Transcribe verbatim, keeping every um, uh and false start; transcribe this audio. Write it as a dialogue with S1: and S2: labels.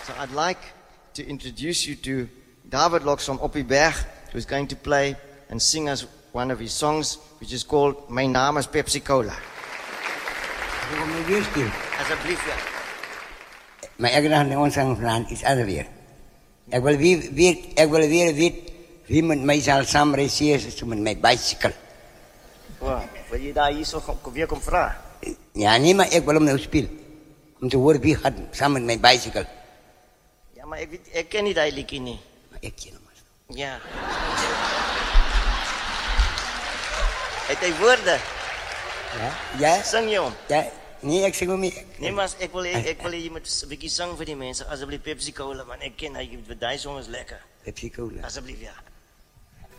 S1: So I'd like to introduce you to David Locks from Oppieberg, who's going to play and sing us one of his songs, which is called My Naam is Pepsi Cola.
S2: Hoe kom je weer stil?
S1: Alsjeblieft, ja.
S2: Maar ik dacht dat ons aan iets anders weer. Ik wil weer, weer, ik wil weer weten wie met mij zal samen reizen met mijn bicycle.
S1: Wow, wil je daar hier zo weer komen vragen?
S2: Ja, nee, maar ik wil hem nou spelen. Om te horen wie gaat samen met mijn bicycle.
S1: Ja, maar ik, weet, ik ken niet dat liedje niet.
S2: Maar ik ken hem maar.
S1: Ja. Het heeft woorden.
S2: Ja? Ja?
S1: Zing je om?
S2: Ja? Nee, ik zing hem niet.
S1: Nee, maar ik wil, ik wil je met een beetje zang voor die mensen. Alsjeblieft, Pepsi Cola, man. Ik ken dat, die song is lekker.
S2: Pepsi Cola.
S1: Alsjeblieft, ja.